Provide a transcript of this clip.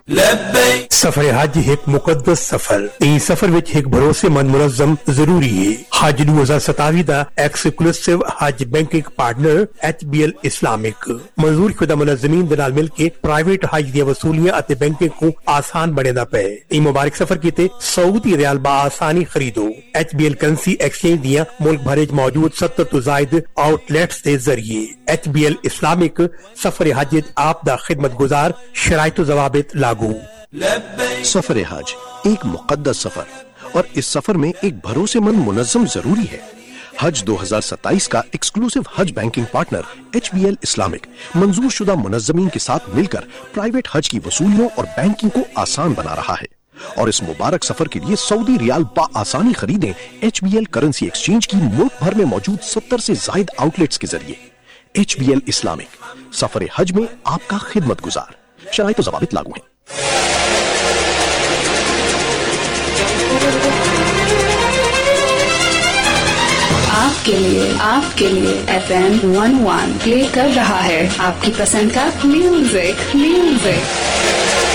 سفر حج ایک مقدس سفر این سفر وچ ایک بھروسے مند منظم ضروری ہے. حج 2027 دا ایکسکلوسیو حج بینکنگ پارٹنر HBL اسلامک منظور شدہ منظمین دے نال مل کے پرائیویٹ حج دی وصولیاں اتے بینکنگ کو آسان بنیدا پے. این مبارک سفر کیتے سعودی ریال با آسانی خریدو. HBL کرنسی ایکسچینج دیاں ملک بھر وچ موجود 70 تو زائد آؤٹ لیٹس دے ذریعے HBL اسلامک سفر حج آپ دا خدمت گزار شرائط و ضوابط لاگو. سفر حج ایک مقدس سفر اور اس سفر میں ایک بھروسے مند منظم ضروری ہے. حج 2027 کا ایکسکلوسیو حج بینکنگ پارٹنر HBL اسلامک منظور شدہ منظمین کے ساتھ مل کر پرائیویٹ حج کی وصولیوں اور بینکنگ کو آسان بنا رہا ہے. اور اس مبارک سفر کے لیے سعودی ریال با آسانی خریدیں HBL کرنسی ایکسچینج کی ملک بھر میں موجود 70 سے زائد آؤٹ لیٹس کے ذریعے. HBL اسلامک سفر حج میں آپ کا خدمت گزار. شرائط و ضوابط لاگو ہیں. آپ کے لیے FM 11 پلے کر رہا ہے آپ کی پسند کا میوزک.